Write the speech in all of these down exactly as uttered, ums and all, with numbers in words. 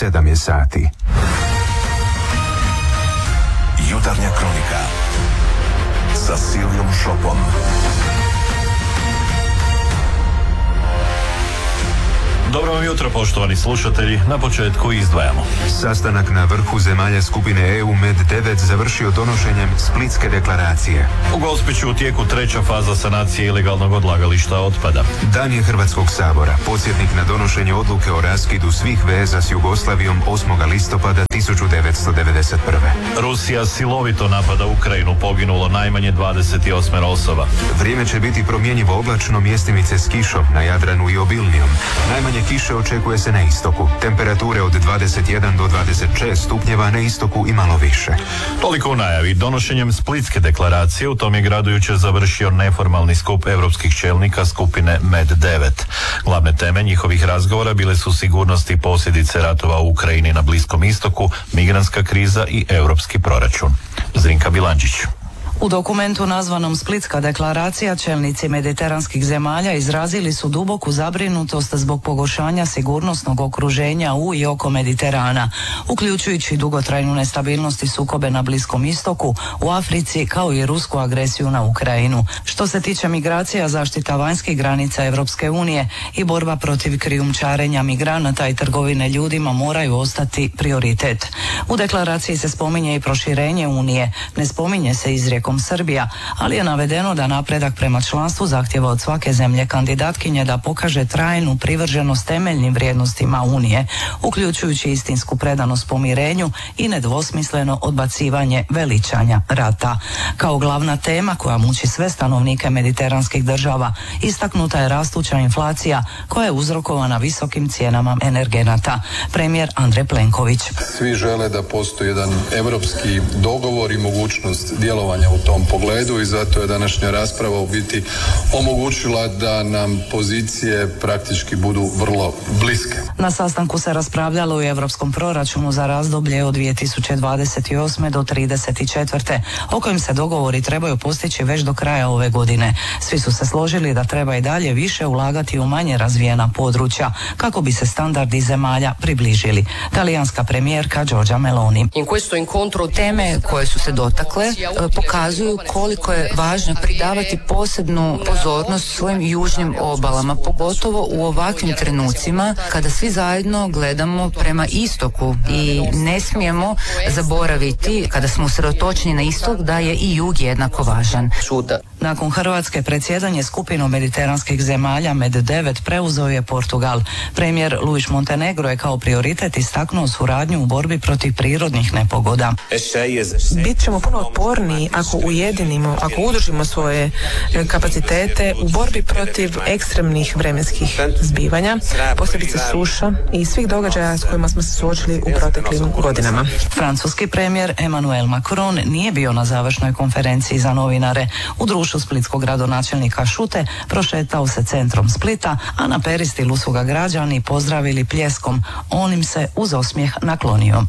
sedam je sati. Jutarnja kronika sa Silvijom Šopom. Dobro vam jutro, poštovani slušatelji. Na početku izdvajamo. Sastanak na vrhu zemalja skupine E U Med devet završio donošenjem Splitske deklaracije. U Gospiću u tijeku treća faza sanacije ilegalnog odlagališta otpada. Dan je Hrvatskog sabora, podsjetnik na donošenje odluke o raskidu svih veza s Jugoslavijom osmog listopada tisuću devetsto devedeset prve. Rusija silovito napada Ukrajinu, poginulo najmanje dvadeset osam osoba. Vrijeme će biti promjenjivo oblačno, mjestimice s kišom na Jadranu i obilnijom. Najmanje kiše očekuje se na istoku. Temperature od dvadeset jedan do dvadeset šest stupnjeva, na istoku i malo više. Toliko u najavi. Donošenjem Splitske deklaracije u tom je gradu jučer završio neformalni skup europskih čelnika skupine Med devet. Glavne teme njihovih razgovora bile su sigurnost i posljedice ratova u Ukrajini na Bliskom istoku, migrantska kriza i europski proračun. Zrinka Bilančić. U dokumentu nazvanom Splitska deklaracija čelnici mediteranskih zemalja izrazili su duboku zabrinutost zbog pogoršanja sigurnosnog okruženja u i oko Mediterana, uključujući dugotrajnu nestabilnost i sukobe na Bliskom istoku, u Africi, kao i rusku agresiju na Ukrajinu. Što se tiče migracija, zaštita vanjskih granica Europske unije i borba protiv krijumčarenja migranata i trgovine ljudima moraju ostati prioritet. U deklaraciji se spominje i proširenje Unije, ne spominje se izrijekom Srbija, ali je navedeno da napredak prema članstvu zahtjeva od svake zemlje kandidatkinje da pokaže trajnu privrženost temeljnim vrijednostima Unije, uključujući istinsku predanost pomirenju i nedvosmisleno odbacivanje veličanja rata. Kao glavna tema koja muči sve stanovnike mediteranskih država, istaknuta je rastuća inflacija koja je uzrokovana visokim cijenama energenata. Premijer Andrej Plenković. Svi žele da postoji jedan europski dogovor i mogućnost djelovanja u tom pogledu i zato je današnja rasprava u biti omogućila da nam pozicije praktički budu vrlo bliske. Na sastanku se raspravljalo o europskom proračunu za razdoblje od dvije tisuće dvadeset osme do trideset četvrte o kojem se dogovori trebaju postići već do kraja ove godine. Svi su se složili da treba i dalje više ulagati u manje razvijena područja kako bi se standardi zemalja približili. Talijanska premijerka Giorgia Meloni. Teme koje su se dotakle pokazuju koliko je važno pridavati posebnu pozornost svojim južnim obalama, pogotovo u ovakvim trenucima kada svi zajedno gledamo prema istoku i ne smijemo zaboraviti kada smo usredotočeni na istok da je i jug jednako važan. Nakon Hrvatske predsjedanje skupinom mediteranskih zemalja Med devet preuzeo je Portugal. Premijer Luis Montenegro je kao prioritet istaknuo suradnju u borbi protiv prirodnih nepogoda. Bit ćemo puno otporniji ako ujedinimo, ako udružimo svoje kapacitete u borbi protiv ekstremnih vremenskih zbivanja, posebice suša i svih događaja s kojima smo se suočili u proteklim godinama. Francuski premijer Emmanuel Macron nije bio na završnoj konferenciji za novinare. U društvu splitskog gradonačelnika Šute prošetao se centrom Splita, a na peristilu su ga građani pozdravili pljeskom. On im se uz osmijeh naklonio.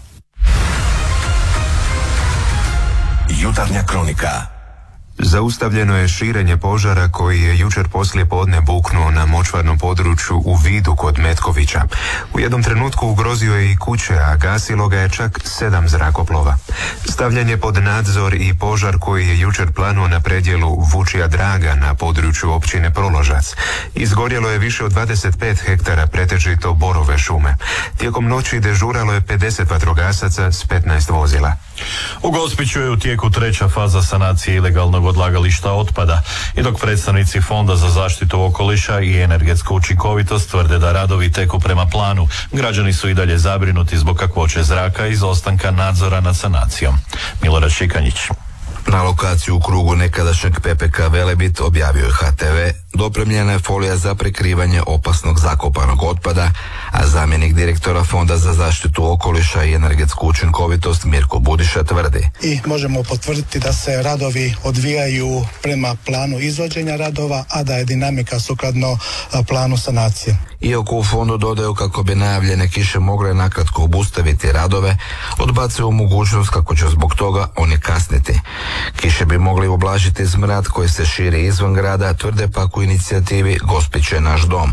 Jutarnja kronika. Zaustavljeno je širenje požara koji je jučer poslije podne buknuo na močvarnom području u Vidu kod Metkovića. U jednom trenutku ugrozio je i kuće, a gasilo ga je čak sedam zrakoplova. Stavljen je pod nadzor i požar koji je jučer planuo na predjelu Vučija Draga na području općine Proložac. Izgorjelo je više od dvadeset pet hektara pretežito borove šume. Tijekom noći dežuralo je pedeset vatrogasaca s petnaest vozila. U Gospiću je u tijeku treća faza sanacije ilegalnog odlagališta otpada i dok predstavnici Fonda za zaštitu okoliša i energetsku učinkovitost tvrde da radovi teku prema planu, građani su i dalje zabrinuti zbog kakvoće zraka i izostanka nadzora nad sanacijom. Milorad Šikanjić. Na lokaciju u krugu nekadašnjeg P P K Velebit, objavio je H T V, dopremljena je folija za prikrivanje opasnog zakopanog otpada, a zamjenik direktora Fonda za zaštitu okoliša i energetsku učinkovitost Mirko Budiša tvrdi. I možemo potvrditi da se radovi odvijaju prema planu izvođenja radova, a da je dinamika sukladno planu sanacije. Iako u fondu dodaju kako bi najavljene kiše mogle nakratko obustaviti radove, odbacuju mogućnost kako će zbog toga oni kasniti. Kiše bi mogli ublažiti smrad koji se širi izvan grada, tvrde pak u inicijativi Gospić je naš dom.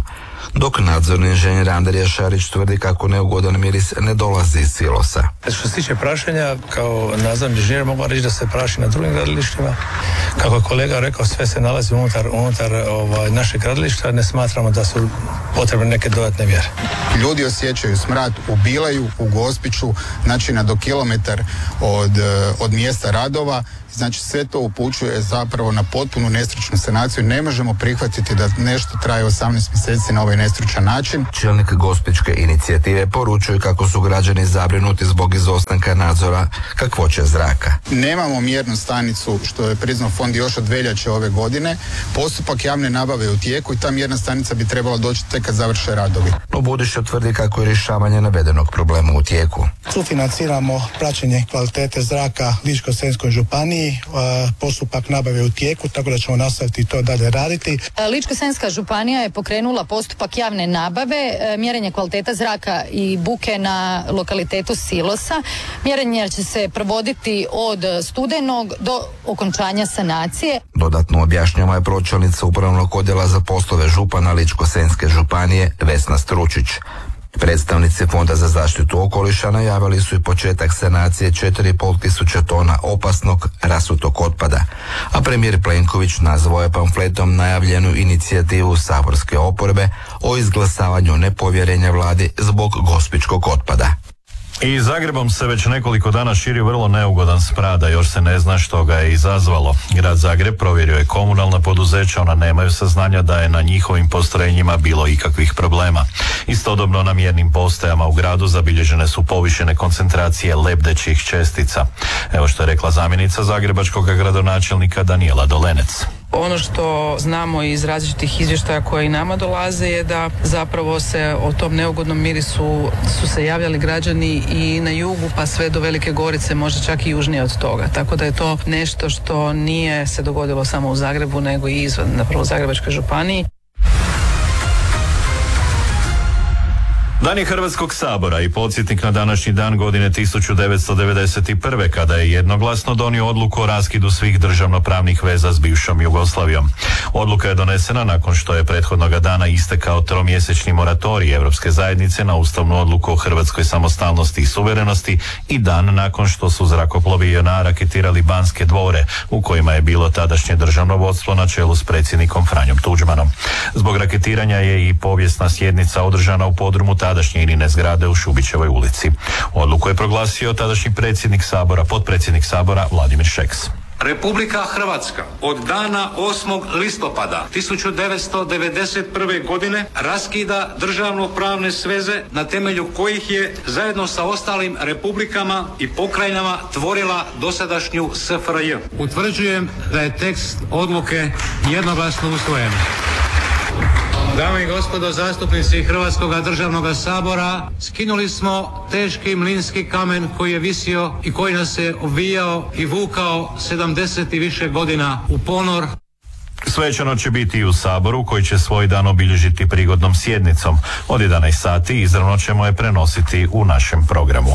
dok nadzorni inženjer Andrija Šarić tvrdi kako neugodan miris ne dolazi iz silosa. Što se tiče prašenja, kao nadzorni inženjer mogu reći da se praši na drugim gradilištima. Kako je kolega rekao, sve se nalazi unutar, unutar ovaj, našeg gradilišta, ne smatramo da su potrebne neke dodatne mjere. Ljudi osjećaju smrad u Bilaju, u Gospiću, znači na do kilometar od, od mjesta radova. Znači sve to upućuje zapravo na potpunu nestručnu sanaciju. Ne možemo prihvatiti da nešto traje osamnaest mjeseci na ovaj nestručan način. Čelnik Gospićke inicijative poručuje kako su građani zabrinuti zbog izostanka nadzora kakvoće zraka. Nemamo mjernu stanicu, što je priznao fond još od veljače ove godine. Postupak javne nabave je u tijeku i ta mjerna stanica bi trebala doći tek kad završe radovi. No Budiša tvrdi kako je rješavanje navedenog problema u tijeku. Sufinanciramo praćenje kvalitete zraka Ličko-senjskoj županiji. Postupak nabave u tijeku, tako da ćemo nastaviti to dalje raditi. Ličko-senjska županija je pokrenula postupak javne nabave, mjerenje kvaliteta zraka i buke na lokalitetu Silosa. Mjerenje će se provoditi od studenog do okončanja sanacije. Dodatno objašnjava je pročelnica upravnog odjela za poslove župana Ličko-senjske županije Vesna Stručić. Predstavnici Fonda za zaštitu okoliša najavili su i početak sanacije četiri i pol tisuće tona opasnog rasutog otpada, a premijer Plenković nazvao je pamfletom najavljenu inicijativu saborske oporbe o izglasavanju nepovjerenja vladi zbog gospićkog otpada. I Zagrebom se već nekoliko dana širi vrlo neugodan smrad, a još se ne zna što ga je izazvalo. Grad Zagreb provjerio je komunalna poduzeća, ona nemaju saznanja da je na njihovim postrojenjima bilo ikakvih problema. Istodobno na mjernim postajama u gradu zabilježene su povišene koncentracije lebdećih čestica. Evo što je rekla zamjenica zagrebačkog gradonačelnika Danijela Dolenec. Ono što znamo iz različitih izvještaja koje i nama dolaze je da zapravo se o tom neugodnom mirisu su se javljali građani i na jugu pa sve do Velike Gorice, možda čak i južnije od toga. Tako da je to nešto što nije se dogodilo samo u Zagrebu nego i izvan, napravo u Zagrebačkoj županiji. Dan je Hrvatskog sabora i podsjetnik na današnji dan godine tisuću devetsto devedeset prve kada je jednoglasno donio odluku o raskidu svih državnopravnih veza s bivšom Jugoslavijom. Odluka je donesena nakon što je prethodnoga dana istekao tromjesečni moratorij Europske zajednice na ustavnu odluku o hrvatskoj samostalnosti i suverenosti i dan nakon što su zrakoplovi J N A raketirali Banske dvore u kojima je bilo tadašnje državno vodstvo na čelu s predsjednikom Franjom Tuđmanom. Zbog raketiranja je i povijesna sjednica održana u podrumu tadašnje Inine zgrade u Šubićevoj ulici. Odluku je proglasio tadašnji predsjednik Sabora, potpredsjednik Sabora Vladimir Šeks. Republika Hrvatska od dana osmog listopada tisuću devetsto devedeset prve godine raskida državno-pravne sveze na temelju kojih je zajedno sa ostalim republikama i pokrajinama tvorila dosadašnju S F R J. Utvrđujem da je tekst odluke jednoglasno usvojen. Dame i gospodo zastupnici Hrvatskog državnog sabora, skinuli smo teški mlinski kamen koji je visio i koji nas je obvijao i vukao sedamdeset i više godina u ponor. Svečano će biti i u Saboru koji će svoj dan obilježiti prigodnom sjednicom. Od jedanaest sati izravno ćemo je prenositi u našem programu.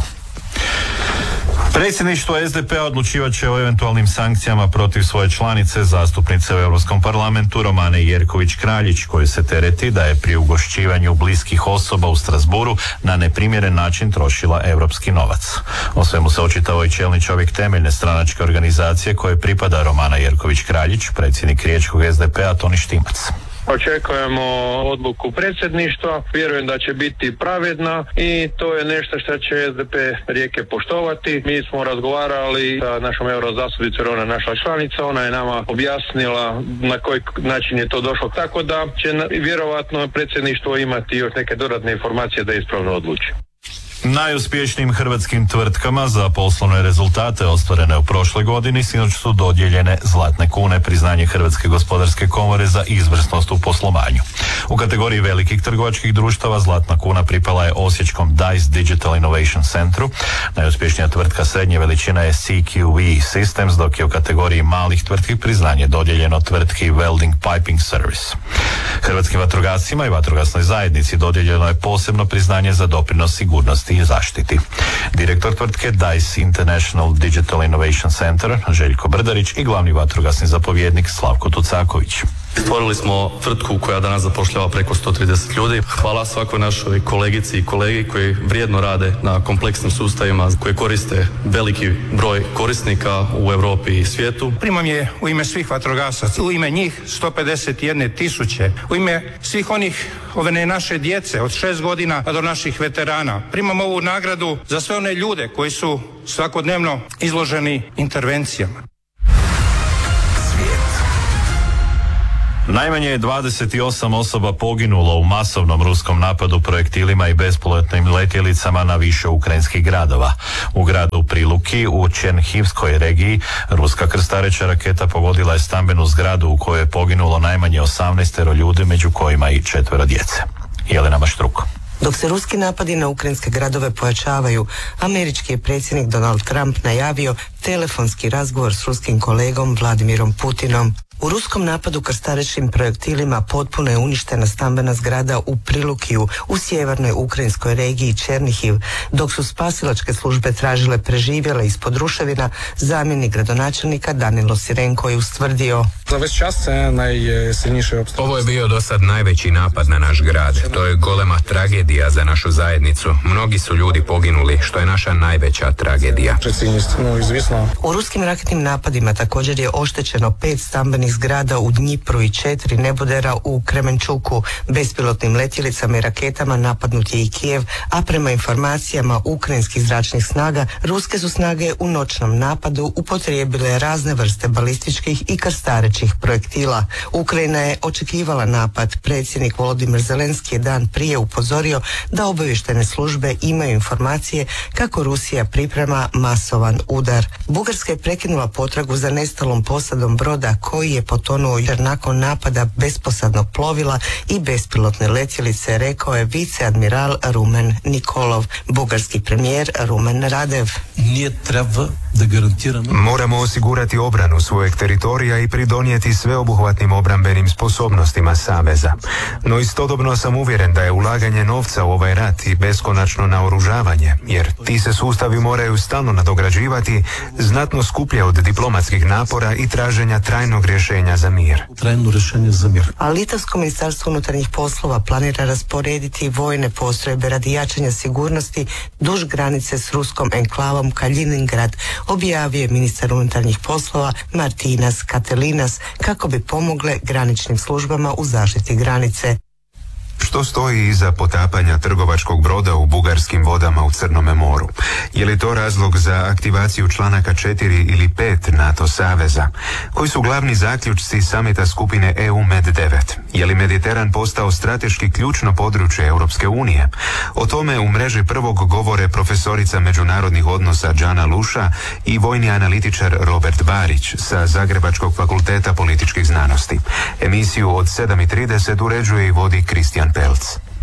Predsjedništvo S D P-a odlučivat će o eventualnim sankcijama protiv svoje članice, zastupnice u Europskom parlamentu Romane Jerković-Kraljić, koju se tereti da je pri ugošćivanju bliskih osoba u Strasburu na neprimjeren način trošila europski novac. O svemu se očitao i čelni čovjek temeljne stranačke organizacije koje pripada Romana Jerković-Kraljić, predsjednik riječkog S D P-a Toni Štimac. Očekujemo odluku predsjedništva, vjerujem da će biti pravedna i to je nešto što će S D P Rijeke poštovati. Mi smo razgovarali sa našom eurozastupnicom, jer ona je naša članica, ona je nama objasnila na koji način je to došlo, tako da će vjerovatno predsjedništvo imati još neke dodatne informacije da ispravno odluči. Najuspješnijim hrvatskim tvrtkama za poslovne rezultate ostvarene u prošloj godini sinoć su dodijeljene Zlatne kune, priznanje Hrvatske gospodarske komore za izvrsnost u poslovanju. U kategoriji velikih trgovačkih društava Zlatna kuna pripala je osječkom Dice Digital Innovation Centru. Najuspješnija tvrtka srednje veličine je C Q V Systems, dok je u kategoriji malih tvrtki priznanje dodijeljeno tvrtki Welding Piping Service. Hrvatskim vatrogascima i vatrogasnoj zajednici dodijeljeno je posebno priznanje za doprinos sigurnosti i zaštiti. Direktor tvrtke Dice International Digital Innovation Center Željko Brdarić i glavni vatrogasni zapovjednik Slavko Tucaković. Stvorili smo tvrtku koja danas zapošljava preko sto trideset ljudi. Hvala svakoj našoj kolegici i kolegi koji vrijedno rade na kompleksnim sustavima koji koriste veliki broj korisnika u Europi i svijetu. Primam je u ime svih vatrogasaca, u ime njih sto pedeset jedne tisuće, u ime svih onih ove naše djece od šest godina pa do naših veterana. Primam ovu nagradu za sve one ljude koji su svakodnevno izloženi intervencijama. Najmanje je dvadeset osam osoba poginulo u masovnom ruskom napadu projektilima i bespilotnim letjelicama na više ukrajinskih gradova. U gradu Priluki u Černihivskoj regiji ruska krstareća raketa pogodila je stambenu zgradu u kojoj je poginulo najmanje osamnaest ljudi, među kojima i četvero djece. Jelena Maštruko. Dok se ruski napadi na ukrajinske gradove pojačavaju, američki je predsjednik Donald Trump najavio telefonski razgovor s ruskim kolegom Vladimirom Putinom. U ruskom napadu krstarećim projektilima potpuno je uništena stambena zgrada u Prilukiju u sjevernoj ukrajinskoj regiji Černihiv. Dok su spasilačke službe tražile preživjele ispod ruševina, zamjenik gradonačelnika Danilo Sirenko je ustvrdio: Ovo je bio do sad najveći napad na naš grad. To je golema tragedija za našu zajednicu. Mnogi su ljudi poginuli, što je naša najveća tragedija. U ruskim raketnim napadima također je oštećeno pet stambenih zgrada u Dnjipru i četiri nebodera u Kremenčuku. Bespilotnim letjelicama i raketama napadnut je i Kijev, a prema informacijama ukrajinskih zračnih snaga, ruske su snage u noćnom napadu upotrijebile razne vrste balističkih i krstarećih projektila. Ukrajina je očekivala napad. Predsjednik Volodimir Zelenski je dan prije upozorio da obavještajne službe imaju informacije kako Rusija priprema masovan udar. Bugarska je prekinula potragu za nestalom posadom broda koji je potonuo jer nakon napada besposadnog plovila i bespilotne letjelice, rekao je viceadmiral Rumen Nikolov. Bugarski premijer Rumen Radev: Moramo osigurati obranu svojeg teritorija i pridonijeti sveobuhvatnim obrambenim sposobnostima Saveza. No istodobno sam uvjeren da je ulaganje novca u ovaj rat i beskonačno naoružavanje, jer ti se sustavi moraju stalno nadograđivati, znatno skuplje od diplomatskih napora i traženja trajnog rješenja za mir. A Litavsko ministarstvo unutarnjih poslova planira rasporediti vojne postrojbe radi jačanja sigurnosti duž granice s ruskom enklavom Kaliningrad, objavio je ministar unutarnjih poslova Martinas Katelinas, kako bi pomogle graničnim službama u zaštiti granice. Što stoji iza potapanja trgovačkog broda u bugarskim vodama u Crnome moru? Je li to razlog za aktivaciju članaka četiri ili pet NATO saveza? Koji su glavni zaključci samita skupine E U Med devet? Je li Mediteran postao strateški ključno područje Europske unije? O tome u mreži prvog govore profesorica međunarodnih odnosa Đana Luša i vojni analitičar Robert Barić sa Zagrebačkog fakulteta političkih znanosti. Emisiju od sedam i trideset uređuje i vodi Kristijan Pelc.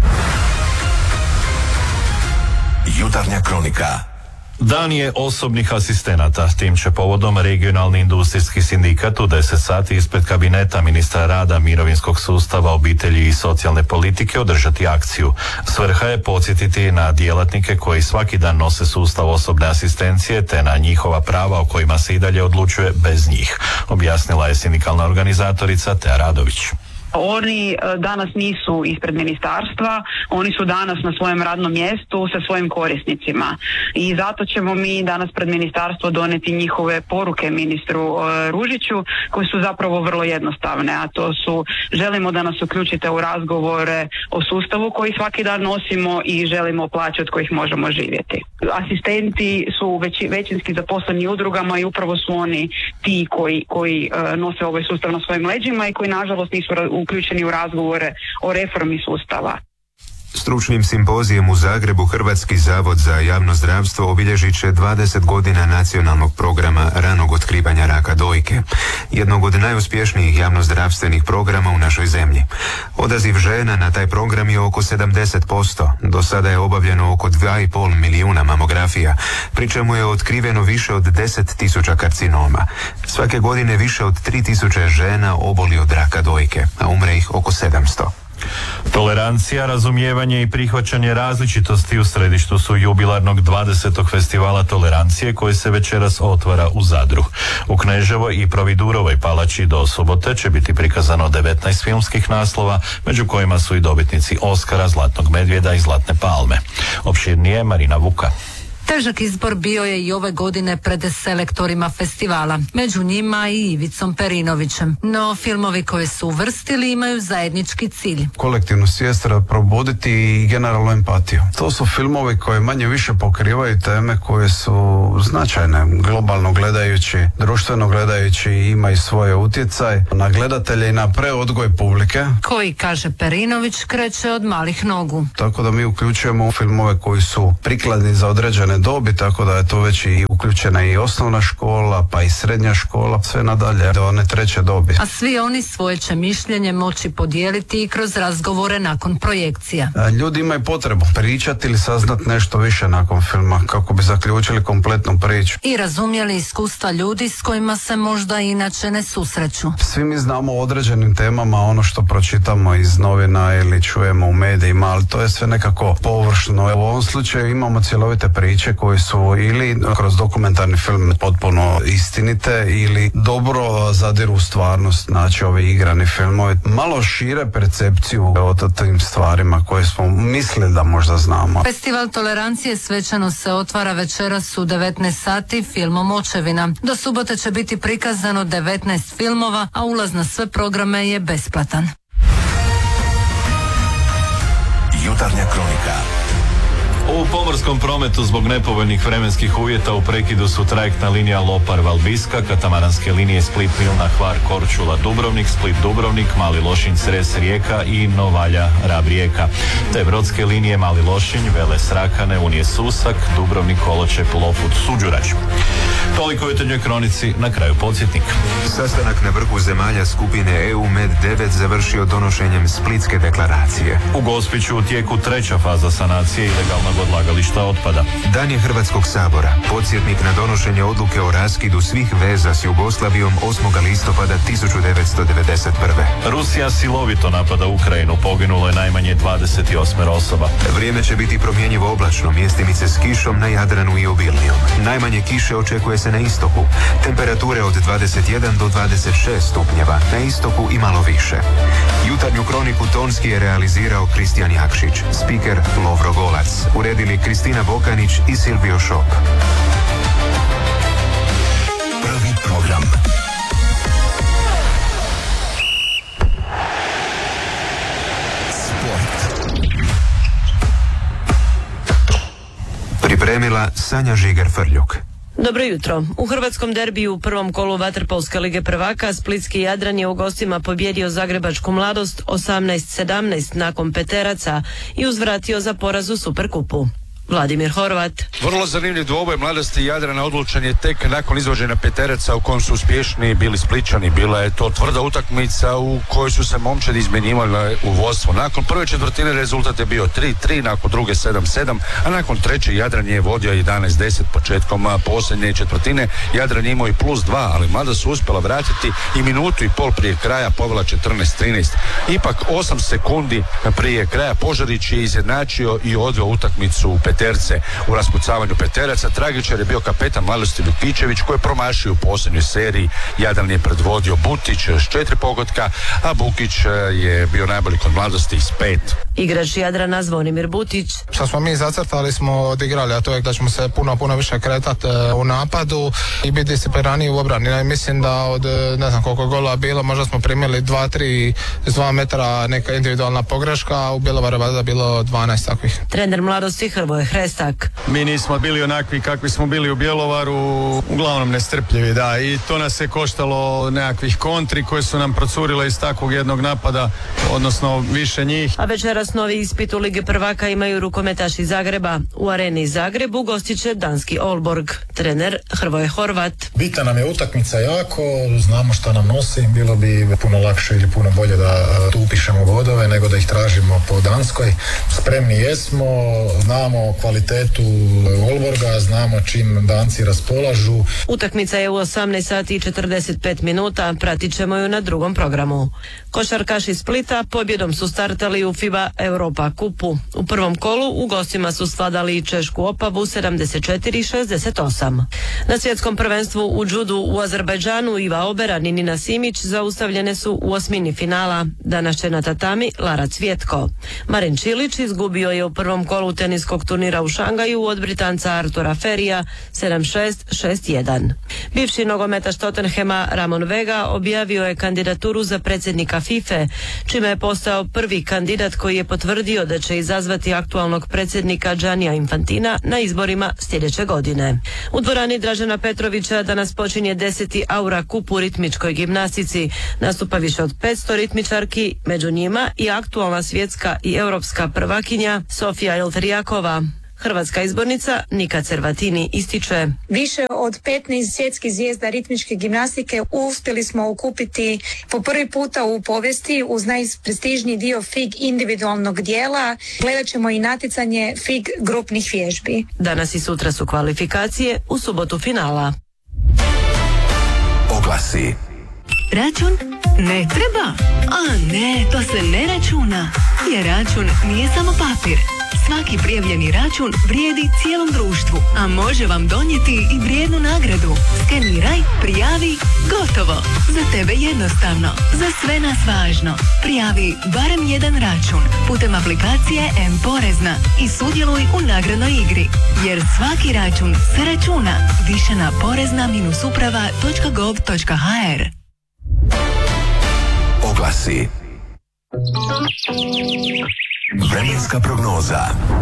Jutarnja kronika. Dan je osobnih asistenata. Tim će povodom regionalni industrijski sindikat u deset sati ispred kabineta ministra rada, mirovinskog sustava, obitelji i socijalne politike održati akciju. Svrha je podsjetiti na djelatnike koji svaki dan nose sustav osobne asistencije te na njihova prava o kojima se i dalje odlučuje bez njih, objasnila je sindikalna organizatorica Tea Radović. Oni danas nisu ispred ministarstva, oni su danas na svojem radnom mjestu sa svojim korisnicima i zato ćemo mi danas pred ministarstvo donijeti njihove poruke ministru Ružiću, koje su zapravo vrlo jednostavne, a to su: želimo da nas uključite u razgovore o sustavu koji svaki dan nosimo i želimo plaće od kojih možemo živjeti. Asistenti su veći, većinski zaposleni udrugama i upravo su oni ti koji, koji nose ovaj sustav na svojim leđima i koji nažalost nisu uključeni u razgovore o reformi sustava. Stručnim simpozijem u Zagrebu Hrvatski zavod za javno zdravstvo obilježit će dvadeset godina nacionalnog programa ranog otkrivanja raka dojke, jednog od najuspješnijih javnozdravstvenih programa u našoj zemlji. Odaziv žena na taj program je oko sedamdeset posto. Do sada je obavljeno oko dva i pol milijuna mamografija, pri čemu je otkriveno više od deset tisuća karcinoma. Svake godine više od tri tisuće žena oboli od raka dojke, a umre ih oko sedamsto. Tolerancija, razumijevanje i prihvaćanje različitosti u središtu su jubilarnog dvadesetog festivala Tolerancije koji se večeras otvara u Zadru. U Kneževoj i Providurovoj palači do subote će biti prikazano devetnaest filmskih naslova, među kojima su i dobitnici Oskara, Zlatnog medvjeda i Zlatne palme. Opširnije Marina Vuka. Težak izbor bio je i ove godine pred selektorima festivala, među njima i Ivicom Perinovićem. No, filmovi koje su uvrstili imaju zajednički cilj. Kolektivnu svijest probuditi i generalnu empatiju. To su filmovi koji manje više pokrivaju teme koje su značajne, globalno gledajući, društveno gledajući, imaju svoje utjecaj na gledatelje i na preodgoj publike. Koji, kaže Perinović, kreće od malih nogu. Tako da mi uključujemo filmove koji su prikladni za određene dobi, tako da je to već i uključena i osnovna škola, pa i srednja škola, sve nadalje do one treće dobi. A svi oni svoje će mišljenje moći podijeliti i kroz razgovore nakon projekcija. Ljudi imaju potrebu pričati ili saznati nešto više nakon filma, kako bi zaključili kompletnu priču. I razumjeli iskustva ljudi s kojima se možda inače ne susreću. Svi mi znamo o određenim temama, ono što pročitamo iz novina ili čujemo u medijima, ali to je sve nekako površno. U ovom slučaju imamo cjelovite priče koje su ili kroz dokumentarni film potpuno istinite ili dobro zadiru u stvarnost, znači ovi igrani filmovi malo šire percepciju o tim stvarima koje smo mislili da možda znamo. Festival Tolerancije svečano se otvara večeras u devetnaest sati filmom Očevina. Do subote će biti prikazano devetnaest filmova, a ulaz na sve programe je besplatan. Jutarnja kronika. U pomorskom prometu zbog nepovoljnih vremenskih uvjeta u prekidu su trajektna linija Lopar-Valbiska, katamaranske linije Split-Milna, Hvar-Korčula-Dubrovnik, Split-Dubrovnik, Mali Lošinj-Cres-Rijeka i Novalja-Rab-Rijeka. Te brodske linije Mali Lošinj, Vele-Srakane, Unije-Susak, Dubrovnik-Koločep-Lofut-Suđurač. Toliko u jutarnjoj kronici, na kraju podsjetnik. Sastanak na vrhu zemalja skupine E U Med devet završio donošenjem Splitske deklaracije. U Gospiću u tijeku treća faza sanacije ilegalnog odlagališta otpada. Dan je Hrvatskog sabora, podsjetnik na donošenje odluke o raskidu svih veza s Jugoslavijom osmog listopada tisuću devetsto devedeset prve. Rusija silovito napada Ukrajinu, poginulo je najmanje dvadeset osam osoba. Vrijeme će biti promjenjivo oblačno, mjestimice s kišom na Jadranu i obilnijom. Najmanje kiše očekuje se na istoku. Temperature od dvadeset jedan do dvadeset šest stupnjeva, na istoku i malo više. Jutarnju kroniku tonski je realizirao Kristijan Jakšić, spiker Lovro Golac, uredili Kristina Bokanić i Silvio Šop. Prvi program. Sport. Pripremila Sanja Žiger-Frljuk. Dobro jutro. U hrvatskom derbiju u prvom kolu vaterpolske lige prvaka Splitski Jadran je u gostima pobjedio Zagrebačku Mladost osamnaest sedamnaest nakon peteraca i uzvratio za poraz u Superkupu. Vladimir Horvat. Vrlo zanimljiv dvoboj Mladosti i Jadrana odlučen je tek nakon izvođenja peteraca u kojem su uspješni bili Splićani. Bila je to tvrda utakmica u kojoj su se momčadi izmjenjivali u vodstvo. Nakon prve četvrtine rezultat je bio tri tri, nakon druge sedam sedam, a nakon treće Jadran je vodio jedanaest deset. Početkom posljednje četvrtine Jadran je imao i plus dva, ali Mladost su uspjela vratiti i minutu i pol prije kraja povela četrnaest trinaest. Ipak osam sekundi prije kraja Požarić je izjednačio i odveo utakmicu u peterce. U raspucavanju peteraca tragičar je bio kapetan Mladosti Lukićević koji je promašio u posljednjoj seriji. Jadran je predvodio Butić s četiri pogotka, a Bukić je bio najbolji kod Mladosti s pet. Igrač Jadrana Zvonimir Butić. Što smo mi zacrtali smo odigrali, a to je da ćemo se puno, puno više kretati u napadu i biti disciplinirani u obrani. Ja mislim da od ne znam koliko gola bilo, možda smo primili dva tri s dva metra neka individualna pogreška, a u Bjelovaru je bilo dvanaest takvih. Trener Mladosti Hrvoje Hrestak. Mi nismo bili onakvi kakvi smo bili u Bjelovaru, uglavnom nestrpljivi, da, i to nas je koštalo nekakvih kontri koje su nam procurile iz takvog jednog napada, odnosno više njih. A večeras novi ispit u Lige prvaka imaju rukometaši Zagreba. U areni Zagrebu gostit će danski Aalborg. Trener Hrvoje Horvat. Bitna nam je utakmica jako, znamo šta nam nosi, bilo bi puno lakše ili puno bolje da tu upišemo bodove nego da ih tražimo po Danskoj. Spremni jesmo, znamo znamo kvalitetu Olborga, znamo čim Danci raspolažu. Utakmica je u osamnaest sati i četrdeset pet minuta, pratit ćemo ju na drugom programu. Košarkaši Splita pobjedom su startali u FIBA Europa kupu. U prvom kolu u gostima su svladali i Češku Opavu sedamdeset četiri šezdeset osam. Na svjetskom prvenstvu u džudu u Azerbajdžanu Iva Oberan i Nina Simić zaustavljene su u osmini finala. Danas će na tatami Lara Cvjetko. Marin Čilić izgubio je u prvom kolu teniskog turnira u Šangaju od Britanca Artura Ferija sedam šest šest jedan. Bivši nogometaš Tottenhema Ramon Vega objavio je kandidaturu za predsjednika FIFA, čime je postao prvi kandidat koji je potvrdio da će izazvati aktualnog predsjednika Giannija Infantina na izborima sljedeće godine. U dvorani Dražena Petrovića danas počinje deseti Aura kup u ritmičkoj gimnastici. Nastupa više od petsto ritmičarki, među njima i aktualna svjetska i europska prvakinja Sofija Ilterjakova. Hrvatska izbornica Nika Cervatini ističe: Više od petnaest svjetskih zvijezda ritmičke gimnastike uspjeli smo okupiti po prvi puta u povijesti uz najprestižniji dio F I G individualnog dijela. Gledat ćemo i natjecanje F I G grupnih vježbi. Danas i sutra su kvalifikacije, u subotu finala. Oglasi. Račun? Ne treba? A ne, to se ne računa. Jer račun nije samo papir. Svaki prijavljeni račun vrijedi cijelom društvu, a može vam donijeti i vrijednu nagradu. Skeniraj, prijavi, gotovo. Za tebe jednostavno, za sve nas važno. Prijavi barem jedan račun putem aplikacije M-Porezna i sudjeluj u nagradnoj igri. Jer svaki račun se računa. Više na porezna uprava točka gov točka ha er. Oglasi. Vremenska prognoza.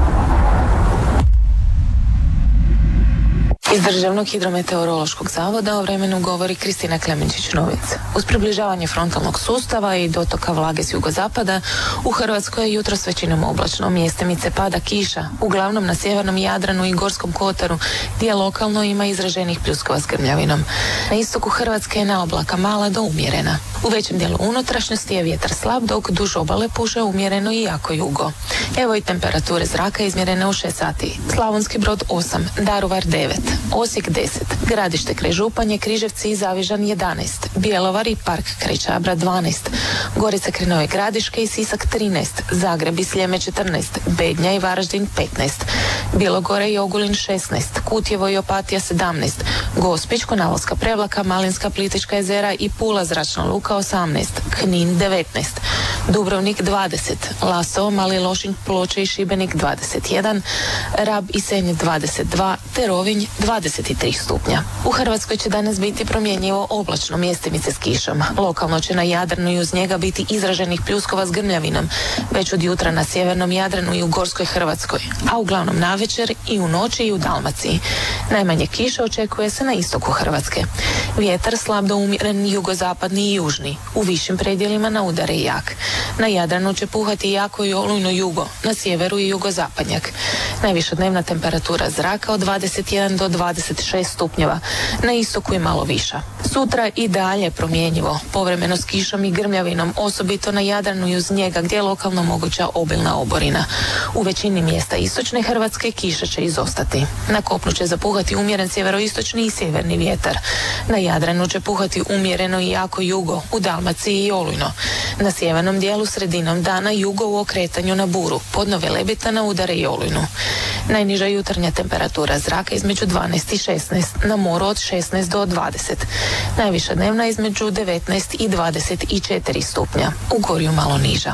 Iz Državnog hidrometeorološkog zavoda o vremenu govori Kristina Klemenčić-Novic. Uz približavanje frontalnog sustava i dotoka vlage s jugozapada, u Hrvatskoj je jutros većinom oblačno. Mjestimice pada kiša, uglavnom na sjevernom Jadranu i Gorskom kotaru, gdje lokalno ima izraženih pljuskova s grmljavinom. Na istoku Hrvatske je na oblaka mala do umjerena. U većem dijelu unutrašnjosti je vjetar slab, dok duž obale puše umjereno i jako jugo. Evo i temperature zraka izmjerene u šest sati. Slavonski Brod osam, Daruvar devet, Osijek deset, Gradište kraj Županje, Križevci i Zavižan jedanaest, Bjelovar i Park kraj Čabra dvanaest, Gorica kraj Nove Gradiške i Sisak trinaest, Zagreb i Sljeme četrnaest, Bednja i Varaždin petnaest, Bilogora i Ogulin šesnaest, Kutjevo i Opatija sedamnaest, Gospić, Konavoska Prevlaka, Malinska, Plitvička jezera i Pula zračna luka osamnaest, Knin devetnaest, Dubrovnik dvadeset, Lasovo, Mali Lošinj, Ploče i Šibenik dvadeset jedan, Rab i Senj dvadeset dva, te Rovinj dvadeset tri stupnja. U Hrvatskoj će danas biti promjenjivo oblačno, mjestimice s kišom. Lokalno će na Jadranu i uz njega biti izraženih pljuskova s grmljavinom, već od jutra na sjevernom Jadranu i u Gorskoj Hrvatskoj, a uglavnom navečer i u noći i u Dalmaciji. Najmanje kiše očekuje se na istoku Hrvatske. Vjetar slab do umjeren jugozapadni i južni, u višim predjelima na udare i jak. Na Jadranu će puhati jako i olujno jugo, na sjeveru i jugozapadnjak. Najviša dnevna temperatura zraka od dvadeset jedan do dvadeset šest stupnjeva, na istoku i malo viša. Sutra i dalje promjenjivo, povremeno s kišom i grmljavinom, osobito na Jadranu i uz njega gdje je lokalno moguća obilna oborina. U većini mjesta istočne Hrvatske kiša će izostati. Na kopnu će zapuhati umjeren sjeveroistočni i sjeverni vjetar. Na Jadranu će puhati umjereno i jako jugo, u Dalmaciji i olujno. Na sjevernom dijelu sredinom dana jugo u okretanju na buru, podnove Lebita na udare i olujnu. Najniža jutarnja temperatura zraka između dvanaest i šesnaest, na moru od šesnaest do dvadeset. Najviša dnevna između devetnaest i dvadeset četiri stupnja, u Gorju malo niža.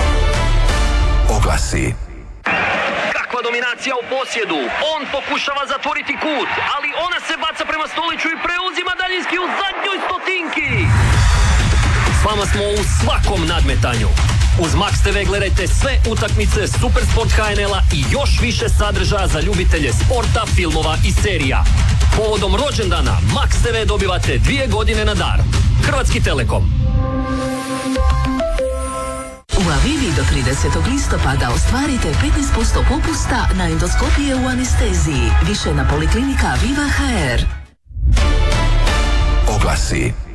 Oglasi. Kakva dominacija u posjedu, on pokušava zatvoriti kut, ali ona se baca prema Stoliću i preuzima daljinski u zadnjoj stotinki. S vama smo u svakom nadmetanju. Uz Max te ve gledajte sve utakmice Supersport ha en el-a i još više sadržaja za ljubitelje sporta, filmova i serija. Povodom rođendana Max te ve dobivate dvije godine na dar. Hrvatski Telekom. U Avivi do tridesetog listopada ostvarite petnaest posto popusta na endoskopije u anesteziji. Više na Poliklinika Aviva ha er. Oglasi.